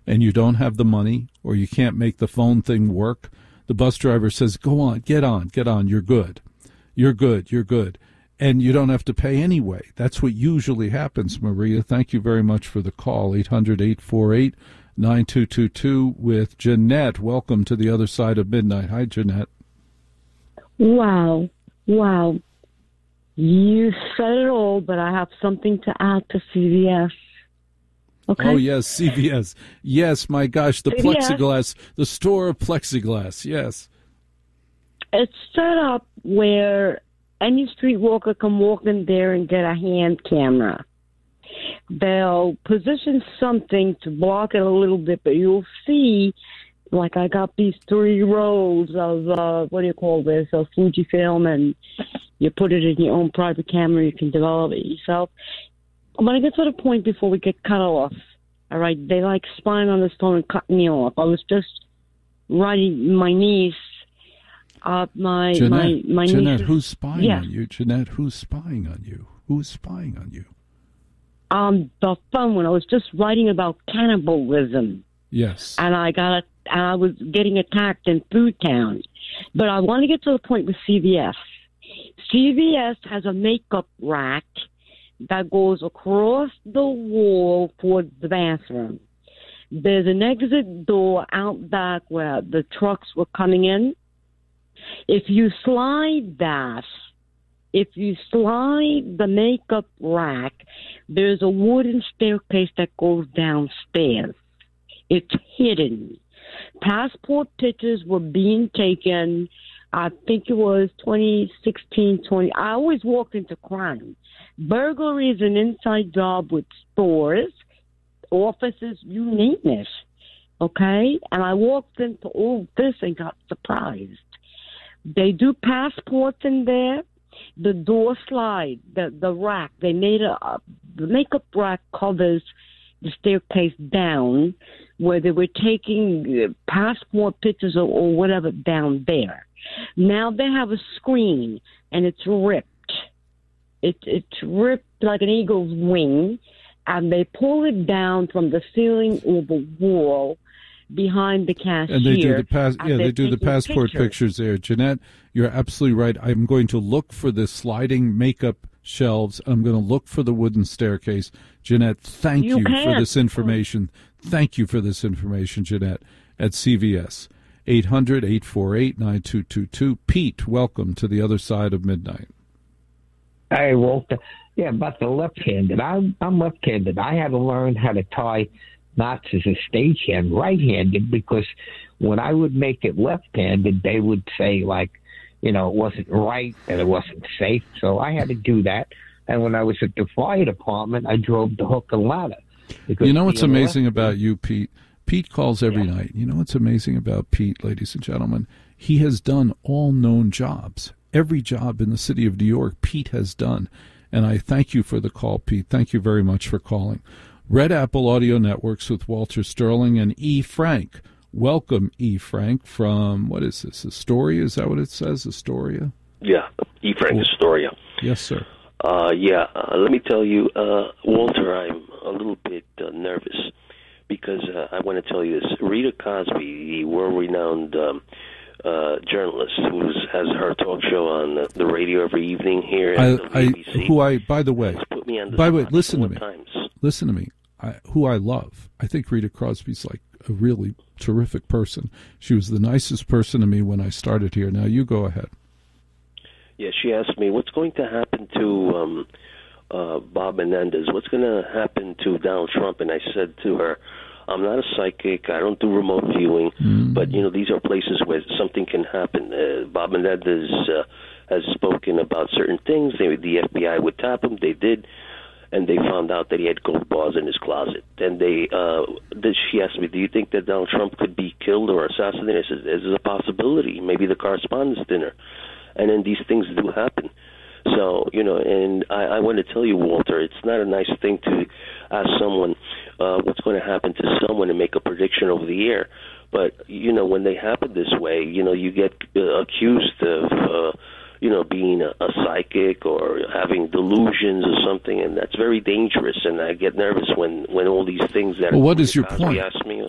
and you don't have the money or you can't make the phone thing work, the bus driver says, go on, get on, you're good. You're good. And you don't have to pay anyway. That's what usually happens, Maria. Thank you very much for the call. 800-848-9222 with Jeanette. Welcome to the other side of midnight. Hi, Jeanette. Wow. You said it all, but I have something to add to CVS. Okay? Oh, yes, CVS. Yes, my gosh, the CVS. plexiglass, the store of plexiglass, yes. It's set up where any streetwalker can walk in there and get a hand camera. They'll position something to block it a little bit, but you'll see, like I got these 3 rolls of, of Fujifilm, and you put it in your own private camera, you can develop it yourself. I'm going to get to the point before we get cut off. All right, they like spying on the phone and cutting me off. I was just writing my niece. Jeanette, niece. who's spying on you? Jeanette, who's spying on you? Who's spying on you? The phone, when I was just writing about cannibalism. Yes. And I was getting attacked in Food Town. But I want to get to the point with CVS. CVS has a makeup rack that goes across the wall towards the bathroom. There's an exit door out back where the trucks were coming in. If you slide the makeup rack, there's a wooden staircase that goes downstairs. It's hidden. Passport pictures were being taken. I think it was 2016, 20. I always walked into crime. Burglary is an inside job with stores, offices, you name it. Okay? And I walked into all this and got surprised. They do passports in there. The door slide, the rack, they made the makeup rack covers the staircase down where they were taking passport pictures or whatever down there. Now they have a screen, and it's ripped. It's ripped like an eagle's wing, and they pull it down from the ceiling or the wall behind the cashier. And they do the passport pictures there. Jeanette, you're absolutely right. I'm going to look for the sliding makeup shelves. I'm going to look for the wooden staircase. Jeanette, thank you for this information. Thank you for this information, Jeanette, at CVS. 800-848-9222. Pete, welcome to the other side of midnight. Hey, Walter. Yeah, about the left-handed. I'm left-handed. I had to learn how to tie knots as a stagehand, right-handed, because when I would make it left-handed, they would say, like, it wasn't right and it wasn't safe. So I had to do that. And when I was at the fire department, I drove the hook and ladder. You know what's amazing about you, Pete? Pete calls every night. You know what's amazing about Pete, ladies and gentlemen? He has done all known jobs. Every job in the city of New York, Pete has done. And I thank you for the call, Pete. Thank you very much for calling. Red Apple Audio Networks with Walter Sterling and E. Frank. Welcome, E. Frank, from, what is this, Astoria? Is that what it says, Astoria? Yeah, E. Frank, Astoria. Yes, sir. Let me tell you, Walter, I'm a little bit nervous because I want to tell you this. Rita Cosby, the world-renowned journalist who has her talk show on the radio every evening here at ABC. By the way, listen to me. Listen to me. Who I love. I think Rita Crosby's like a really terrific person. She was the nicest person to me when I started here. Now you go ahead. Yeah, she asked me, what's going to happen to Bob Menendez? What's going to happen to Donald Trump? And I said to her, I'm not a psychic. I don't do remote viewing. But, these are places where something can happen. Bob Menendez has spoken about certain things. The FBI would tap him. They did. And they found out that he had gold bars in his closet. And she asked me, do you think that Donald Trump could be killed or assassinated? I said, there's a possibility. Maybe the correspondence dinner. And then these things do happen. So, and I want to tell you, Walter, it's not a nice thing to ask someone what's going to happen to someone and make a prediction over the air. But, when they happen this way, you get accused of, being a psychic or having delusions or something, and that's very dangerous. And I get nervous when all these things that... Well, what is your point?